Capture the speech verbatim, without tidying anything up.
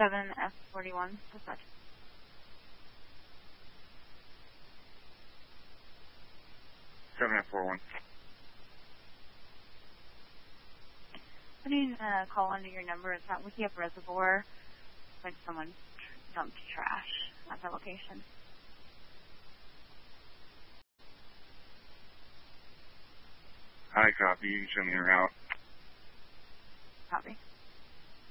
seven F forty-one, dispatch. seven F forty-one. Putting a call under your number. It's not Wickiup Reservoir. Like someone dumped trash at that location. Hi, copy. You can show me your route. Copy.